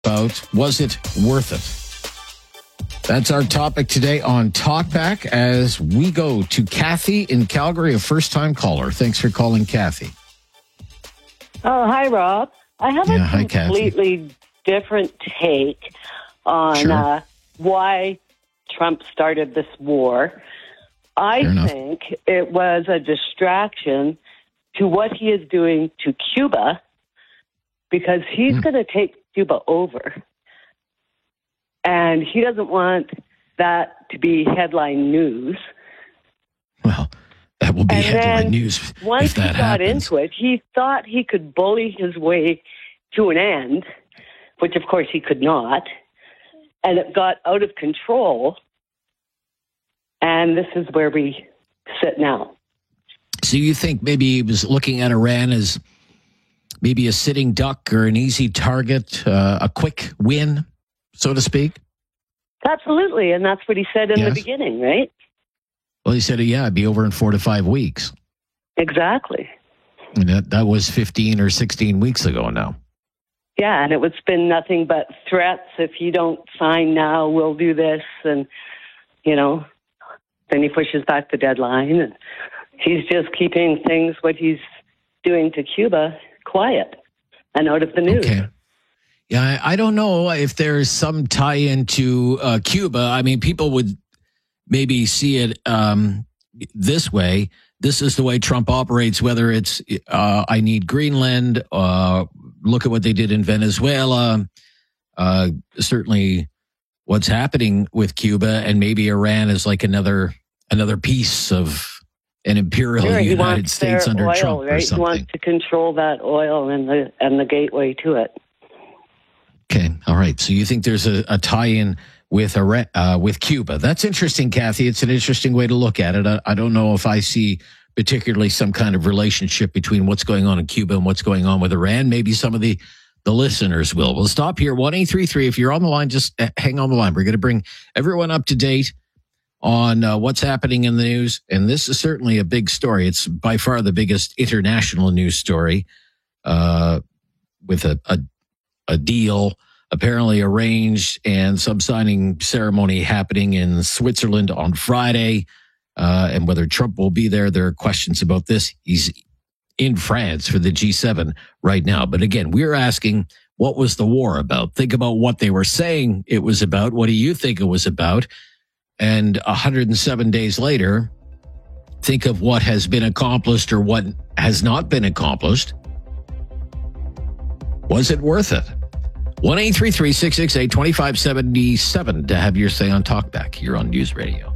about, was it worth it? That's our topic today on Talkback as we go to Kathy in Calgary, a first-time caller. Thanks for calling, Kathy. Oh, hi, Rob. I have a completely different take on why Trump started this war. I think it was a distraction to what he is doing to Cuba because he's going to take Cuba over. And he doesn't want that to be headline news. Well, that will be headline news. Once he got into it, he thought he could bully his way to an end, which of course he could not. And it got out of control. And this is where we sit now. So you think maybe he was looking at Iran as maybe a sitting duck or an easy target, a quick win, so to speak? Absolutely. And that's what he said in the beginning, right? Well, he said, it'd be over in 4 to 5 weeks. Exactly. And that was 15 or 16 weeks ago now. Yeah, and it's been nothing but threats. If you don't sign now, we'll do this. And, then he pushes back the deadline. And he's just keeping things, what he's doing to Cuba, quiet and out of the news. Okay. Yeah, I don't know if there's some tie-in to Cuba. I mean, people would maybe see it this way. This is the way Trump operates, whether it's I need Greenland, look at what they did in Venezuela, certainly what's happening with Cuba, and maybe Iran is like another piece of an imperial United States under oil, Trump right? or something. He wants to control that oil and the gateway to it. Okay, all right. So you think there's a tie-in with Cuba? That's interesting, Kathy. It's an interesting way to look at it. I don't know if I see particularly some kind of relationship between what's going on in Cuba and what's going on with Iran. Maybe some of the listeners will. We'll stop here. 1-833. If you're on the line, just hang on the line. We're going to bring everyone up to date on what's happening in the news. And this is certainly a big story. It's by far the biggest international news story with a deal apparently arranged and some signing ceremony happening in Switzerland on Friday. And whether Trump will be there are questions about this. He's in France for the G7 right now. But again, we're asking, what was the war about? Think about what they were saying it was about. What do you think it was about? And 107 days later, think of what has been accomplished or what has not been accomplished. Was it worth it? 1-833-668-2577 to have your say on Talkback here on News Radio.